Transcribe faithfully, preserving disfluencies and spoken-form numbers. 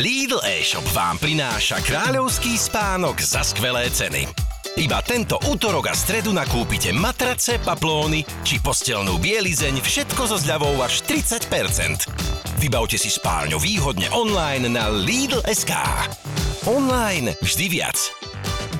Lidl e-shop vám prináša kráľovský spánok za skvelé ceny. Iba tento utorok a stredu nakúpite matrace, paplóny či posteľnú bielizeň, všetko so zľavou až tridsať percent. Vybavte si spálňu výhodne online na Lidl bodka es ká. Online vždy viac.